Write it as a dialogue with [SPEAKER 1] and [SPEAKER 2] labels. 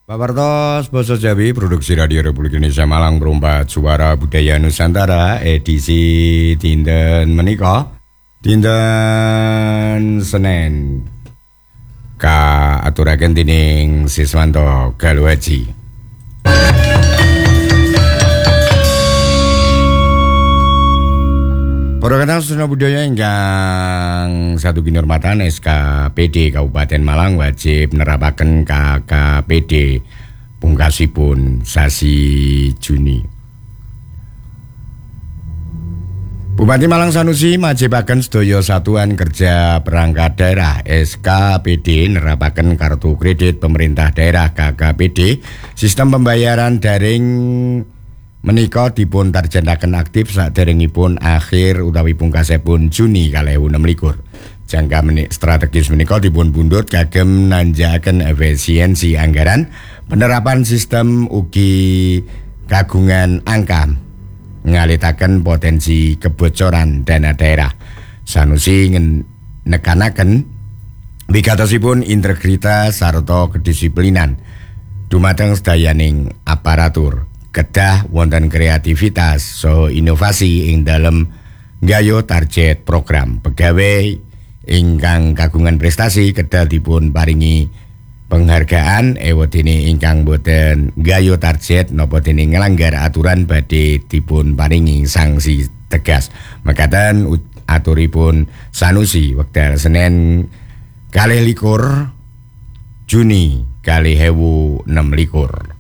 [SPEAKER 1] Papartos Basa Jawi Produksi Radio Republik Indonesia Malang Perumpat Suara Budaya Nusantara edisi dinten menika dinten Senin ka aturaken dening Siswanto Galuhaji. Para kadang susuna budaya ingkang satu kinurmatan SKPD Kabupaten Malang wajib nerapaken KKPD pungkasipun sasi Juni. Bupati Malang Sanusi majibaken sedaya satuan kerja perangkat daerah SKPD nerapaken kartu kredit pemerintah daerah KKPD sistem pembayaran daring menika dipun tarjetaken aktif saderengipun akhir utawi pungkasipun Juni 2026. Jangka strategis menika dipun pundhut kagem nanjakaken efisiensi anggaran, penerapan sistem ugi kagungan angka ngalitaken potensi kebocoran dana daerah. Sanusi nekanaken wigatosipun integritas sarta kedisiplinan dumateng sedayaning aparatur. Kedah wonten kreativitas so inovasi ing dalem nggayo target program pegawai ingkang kagungan prestasi kedah dipun paringi penghargaan ewedene ingkang boten nggayo target napa dene nglanggar aturan badhe dipun paringi sanksi tegas. Mekaten aturipun Sanusi wekdal Senin 21 Juni 2026.